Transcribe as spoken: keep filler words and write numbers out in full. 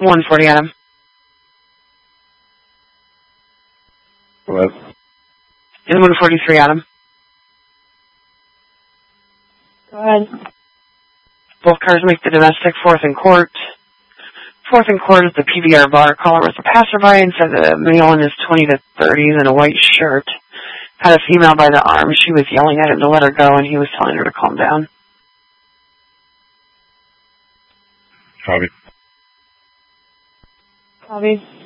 one forty, Adam. What? In one forty-three, Adam. Go ahead. Both cars make the domestic, fourth in court. Fourth in court is the P B R bar. Caller was a passerby and said that a male in his twenty to thirties in a white shirt had a female by the arm. She was yelling at him to let her go, and he was telling her to calm down. Copy. Copy.